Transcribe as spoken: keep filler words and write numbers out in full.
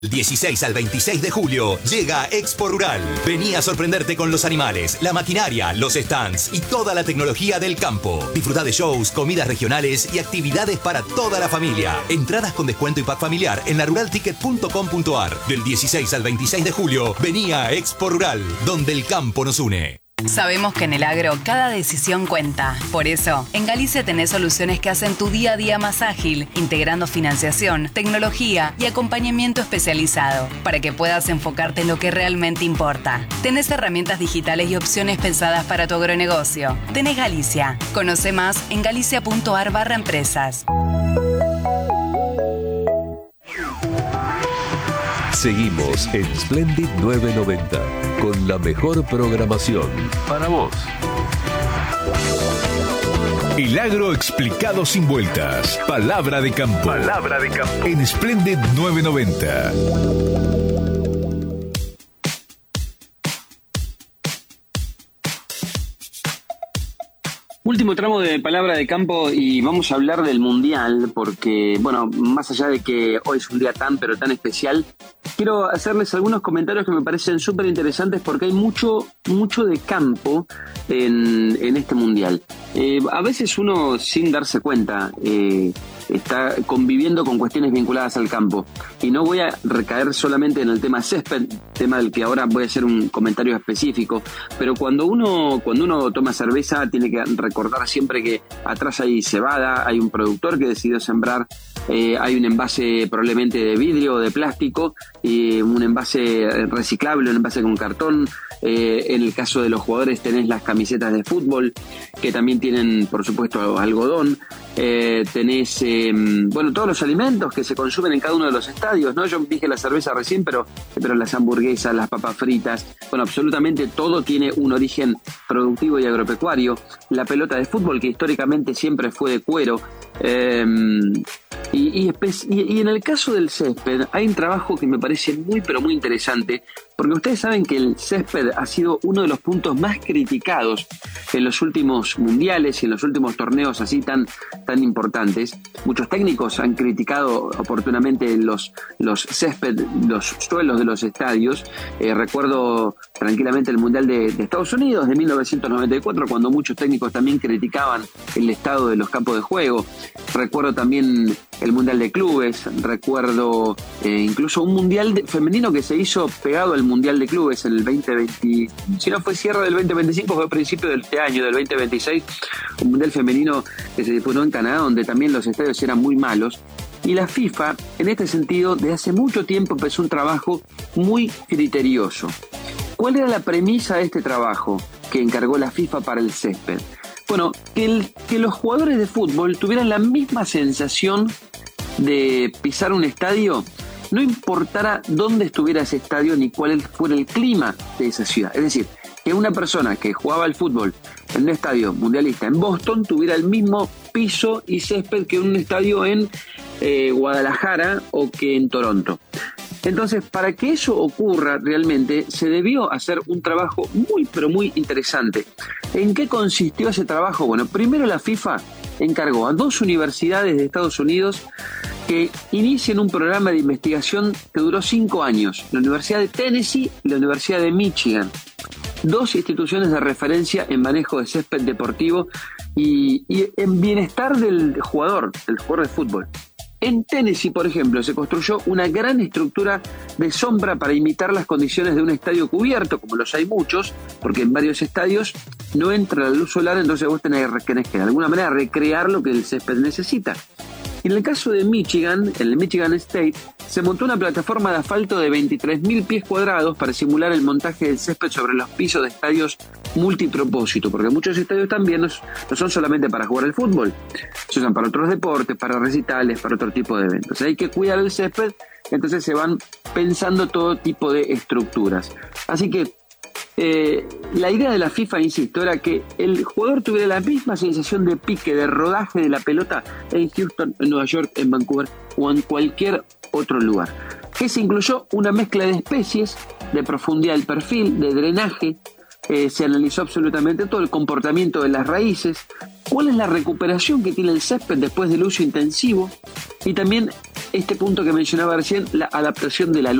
dieciséis al veintiséis de julio llega Expo Rural. Vení a sorprenderte con los animales, la maquinaria, los stands y toda la tecnología del campo. Disfruta de shows, comidas regionales y actividades para toda la familia. Entradas con descuento y pack familiar en la rural ticket punto com punto a r. Del dieciséis al veintiséis de julio, vení a Expo Rural, donde el campo nos une. Sabemos que en el agro cada decisión cuenta. Por eso, en Galicia tenés soluciones que hacen tu día a día más ágil, integrando financiación, tecnología y acompañamiento especializado, para que puedas enfocarte en lo que realmente importa. Tenés herramientas digitales y opciones pensadas para tu agronegocio. Tenés Galicia. Conoce más en galicia punto a r barra empresas. Seguimos en Splendid novecientos noventa con la mejor programación para vos. El agro explicado sin vueltas. Palabra de campo. Palabra de campo. En Splendid novecientos noventa. Último tramo de Palabra de Campo y vamos a hablar del Mundial porque, bueno, más allá de que hoy es un día tan pero tan especial, quiero hacerles algunos comentarios que me parecen súper interesantes porque hay mucho, mucho de campo en, en este Mundial. Eh, a veces uno, sin darse cuenta, eh, está conviviendo con cuestiones vinculadas al campo. Y no voy a recaer solamente en el tema césped, tema del que ahora voy a hacer un comentario específico, pero cuando uno, cuando uno toma cerveza tiene que recordar siempre que atrás hay cebada, hay un productor que decidió sembrar, eh, hay un envase probablemente de vidrio o de plástico, eh, un envase reciclable, un envase con cartón. Eh, en el caso de los jugadores tenés las camisetas de fútbol, que también tienen, por supuesto, algodón. Eh, tenés, eh, bueno, todos los alimentos que se consumen en cada uno de los estadios, ¿no? Yo dije la cerveza recién, pero, pero las hamburguesas, las papas fritas, bueno, absolutamente todo tiene un origen productivo y agropecuario. La pelota de fútbol, que históricamente siempre fue de cuero. Eh, y, y, y en el caso del césped, hay un trabajo que me parece muy, pero muy interesante, porque ustedes saben que el césped ha sido uno de los puntos más criticados en los últimos mundiales y en los últimos torneos así tan, tan importantes. Muchos técnicos han criticado oportunamente los, los césped, los suelos de los estadios. Eh, recuerdo tranquilamente el Mundial de, de Estados Unidos de mil novecientos noventa y cuatro, cuando muchos técnicos también criticaban el estado de los campos de juego. Recuerdo también el Mundial de Clubes, recuerdo eh, incluso un Mundial de, femenino que se hizo pegado al Mundial de Clubes en el veinte veinte, si no fue cierre del veinte veinticinco, fue principio de este año, del veinte veintiséis, un Mundial femenino que se disputó en Canadá, donde también los estadios eran muy malos. Y la FIFA, en este sentido, desde hace mucho tiempo empezó un trabajo muy criterioso. ¿Cuál era la premisa de este trabajo que encargó la FIFA para el césped? Bueno, que, el, que los jugadores de fútbol tuvieran la misma sensación de pisar un estadio, no importara dónde estuviera ese estadio ni cuál fuera el clima de esa ciudad. Es decir, que una persona que jugaba al fútbol en un estadio mundialista en Boston tuviera el mismo piso y césped que un estadio en eh, Guadalajara o que en Toronto. Entonces, para que eso ocurra realmente, se debió hacer un trabajo muy, pero muy interesante. ¿En qué consistió ese trabajo? Bueno, primero la FIFA encargó a dos universidades de Estados Unidos que inicien un programa de investigación que duró cinco años. La Universidad de Tennessee y la Universidad de Michigan. Dos instituciones de referencia en manejo de césped deportivo y, y en bienestar del jugador, del jugador de fútbol. En Tennessee, por ejemplo, se construyó una gran estructura de sombra para imitar las condiciones de un estadio cubierto, como los hay muchos, porque en varios estadios no entra la luz solar, entonces vos tenés que de alguna manera recrear lo que el césped necesita. En el caso de Michigan, en el Michigan State, se montó una plataforma de asfalto de veintitrés mil pies cuadrados para simular el montaje del césped sobre los pisos de estadios multipropósito, porque muchos estadios también no, no son solamente para jugar al fútbol, se usan para otros deportes, para recitales, para otro tipo de eventos. Hay que cuidar el césped, entonces se van pensando todo tipo de estructuras. Así que Eh, la idea de la FIFA, insisto, era que el jugador tuviera la misma sensación de pique, de rodaje de la pelota en Houston, en Nueva York, en Vancouver o en cualquier otro lugar. Que se incluyó una mezcla de especies, de profundidad del perfil, de drenaje, eh, se analizó absolutamente todo el comportamiento de las raíces, cuál es la recuperación que tiene el césped después del uso intensivo y también este punto que mencionaba recién, la adaptación de la luz.